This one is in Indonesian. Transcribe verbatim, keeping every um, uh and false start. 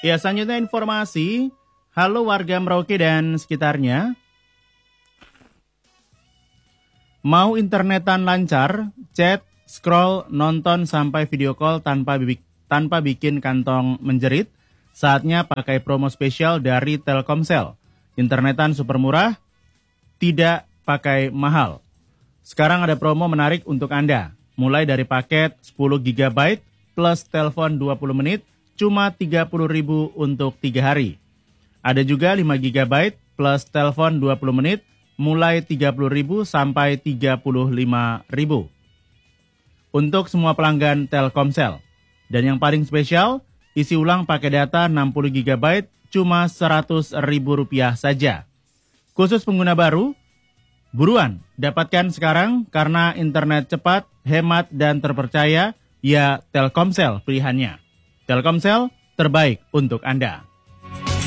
Ya, selanjutnya informasi. Halo warga Merauke dan sekitarnya. Mau internetan lancar, chat, scroll, nonton sampai video call tanpa bibik, tanpa bikin kantong menjerit? Saatnya pakai promo spesial dari Telkomsel. Internetan super murah, tidak pakai mahal. Sekarang ada promo menarik untuk Anda. Mulai dari paket sepuluh giga byte plus telepon dua puluh menit, cuma tiga puluh ribu untuk tiga hari. Ada juga lima giga byte plus telepon dua puluh menit, mulai tiga puluh ribu sampai tiga puluh lima ribu. Untuk semua pelanggan Telkomsel. Dan yang paling spesial, isi ulang pakai data enam puluh giga byte cuma seratus ribu rupiah saja. Khusus pengguna baru, buruan dapatkan sekarang karena internet cepat, hemat, dan terpercaya, ya Telkomsel pilihannya. Telkomsel terbaik untuk Anda.